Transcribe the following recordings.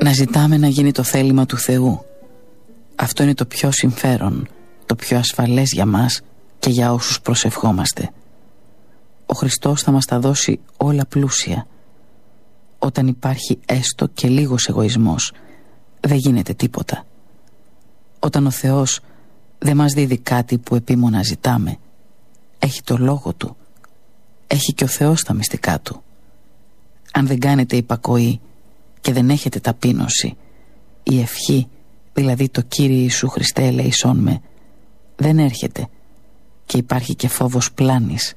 Να ζητάμε να γίνει το θέλημα του Θεού. Αυτό είναι το πιο συμφέρον, το πιο ασφαλές για μας και για όσους προσευχόμαστε. Ο Χριστός θα μας τα δώσει όλα πλούσια. Όταν υπάρχει έστω και λίγος εγωισμός, δεν γίνεται τίποτα. Όταν ο Θεός δεν μας δίδει κάτι που επίμονα ζητάμε, έχει το λόγο Του, έχει και ο Θεός τα μυστικά Του. Αν δεν κάνετε υπακοή και δεν έχετε ταπείνωση, η ευχή, δηλαδή το Κύριε Ιησού Χριστέ ελέησόν με, δεν έρχεται και υπάρχει και φόβος πλάνης.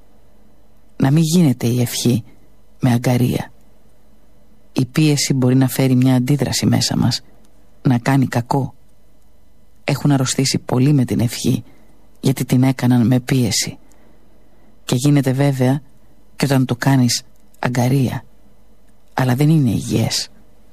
Να μην γίνεται η ευχή με αγκαρία. Η πίεση μπορεί να φέρει μια αντίδραση μέσα μας, να κάνει κακό. Έχουν αρρωστήσει πολύ με την ευχή, γιατί την έκαναν με πίεση. Και γίνεται βέβαια και όταν το κάνεις αγκαρία, αλλά δεν είναι υγιές.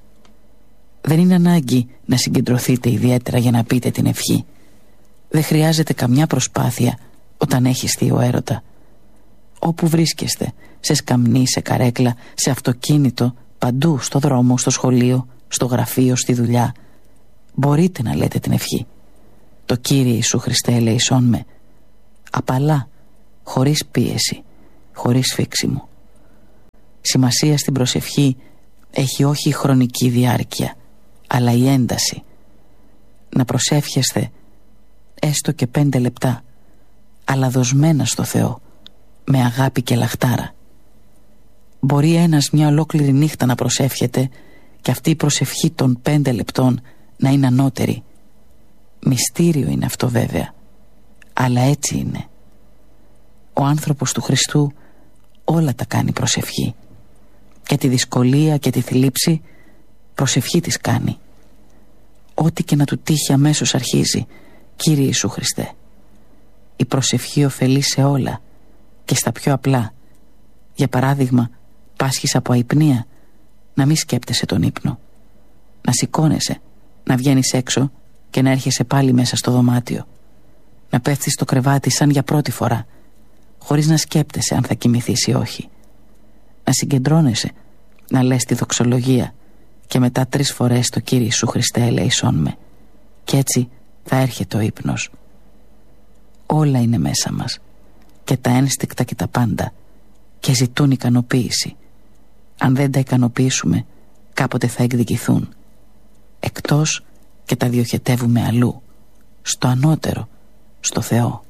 Δεν είναι ανάγκη να συγκεντρωθείτε ιδιαίτερα για να πείτε την ευχή. Δεν χρειάζεται καμιά προσπάθεια όταν έχεις θείο έρωτα. Όπου βρίσκεστε, σε σκαμνί, σε καρέκλα, σε αυτοκίνητο, παντού, στο δρόμο, στο σχολείο, στο γραφείο, στη δουλειά, μπορείτε να λέτε την ευχή. Το Κύριε Ιησού Χριστέ ελέησόν με, απαλά, χωρίς πίεση, χωρίς φίξιμο. Σημασία στην προσευχή έχει όχι η χρονική διάρκεια, αλλά η ένταση. Να προσεύχεστε έστω και 5 λεπτά, αλλά δοσμένα στο Θεό, με αγάπη και λαχτάρα. Μπορεί ένας μια ολόκληρη νύχτα να προσεύχεται και αυτή η προσευχή των 5 λεπτών να είναι ανώτερη. Μυστήριο είναι αυτό βέβαια, αλλά έτσι είναι. Ο άνθρωπος του Χριστού όλα τα κάνει προσευχή. Και τη δυσκολία και τη θλίψη προσευχή της κάνει. Ό,τι και να του τύχει αμέσως αρχίζει, Κύριε Ιησού Χριστέ. Η προσευχή ωφελεί σε όλα και στα πιο απλά. Για παράδειγμα, πάσχεις από αϊπνία, να μην σκέπτεσαι τον ύπνο. Να σηκώνεσαι, να βγαίνεις έξω και να έρχεσαι πάλι μέσα στο δωμάτιο. Να πέφτεις στο κρεβάτι σαν για πρώτη φορά, χωρίς να σκέπτεσαι αν θα κοιμηθείς ή όχι. Να συγκεντρώνεσαι, να λες τη δοξολογία και μετά 3 φορές το Κύριε Ιησού Χριστέ ελέησόν με. Κι έτσι θα έρχεται ο ύπνος. Όλα είναι μέσα μας, και τα ένστικτα και τα πάντα, και ζητούν ικανοποίηση. Αν δεν τα ικανοποιήσουμε, κάποτε θα εκδικηθούν. Εκτός και τα διοχετεύουμε αλλού, στο ανώτερο, στο Θεό.